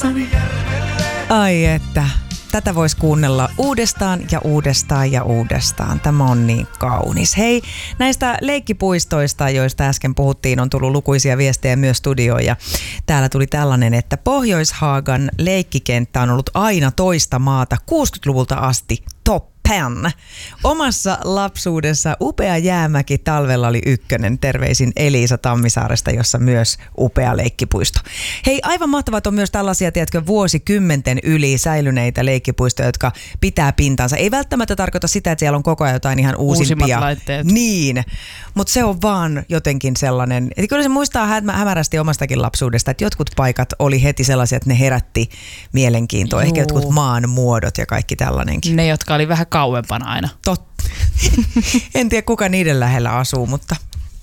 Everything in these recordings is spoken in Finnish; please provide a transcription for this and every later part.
Ai että, tätä voisi kuunnella uudestaan ja uudestaan ja uudestaan. Tämä on niin kaunis. Hei, näistä leikkipuistoista, joista äsken puhuttiin, on tullut lukuisia viestejä myös studioon. Ja täällä tuli tällainen, että Pohjois-Haagan leikkikenttä on ollut aina toista maata 60-luvulta asti top 10. Omassa lapsuudessa upea jäämäki talvella oli ykkönen. Terveisin Elisa Tammisaaresta, jossa myös upea leikkipuisto. Hei, aivan mahtavat on myös tällaisia, tiedätkö, vuosikymmenten yli säilyneitä leikkipuistoja, jotka pitää pintansa. Ei välttämättä tarkoita sitä, että siellä on koko ajan jotain ihan uusimpia. Uusimmat laitteet. Niin, mutta se on vaan jotenkin sellainen, että kyllä se muistaa hämärästi omastakin lapsuudesta, että jotkut paikat oli heti sellaisia, että ne herätti mielenkiintoa. Ehkä jotkut maan muodot ja kaikki tällainenkin. Ne, jotka oli vähän kauempana aina. Totta. En tiedä, kuka niiden lähellä asuu, mutta...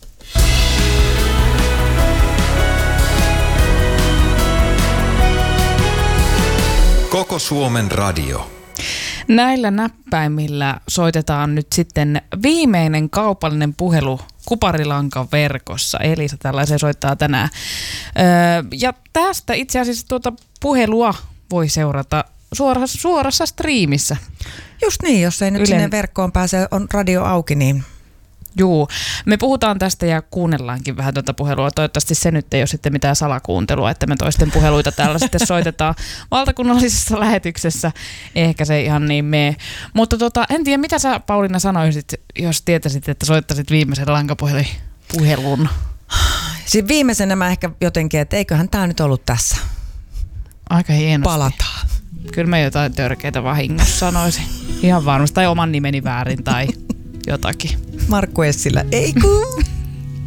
Koko Suomen radio. Näillä näppäimillä soitetaan nyt sitten viimeinen kaupallinen puhelu Kuparilankan verkossa. Elisa tällaisen soittaa tänään. Ja tästä itse asiassa tuota puhelua voi seurata suorassa striimissä. Just niin, jos ei nyt sinne verkkoon pääse, on radio auki, niin... Juu, me puhutaan tästä ja kuunnellaankin vähän tuota puhelua. Toivottavasti se nyt ei ole sitten mitään salakuuntelua, että me toisten puheluita täällä sitten soitetaan valtakunnallisessa lähetyksessä. Ehkä se ihan niin mene. Mutta en tiedä, mitä sä Pauliina sanoisit, jos tietäisit, että soittaisit viimeisen lankapuhelun? Siinä viimeisenä mä ehkä jotenkin, että eiköhän tää nyt ollut tässä. Aika hienosti. Palataan. Kyllä mä jotain törkeitä vahingossa sanoisin. Ihan varmasti. Tai oman nimeni väärin tai jotakin. Markku Essilä. Ei kun.